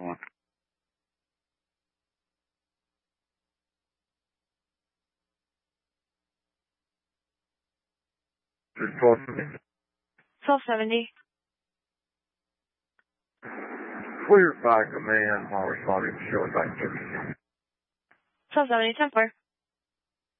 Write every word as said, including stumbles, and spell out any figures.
one. twelve seventy. twelve seventy. Clear by command, while responding to showing back service. twelve seventy, ten four.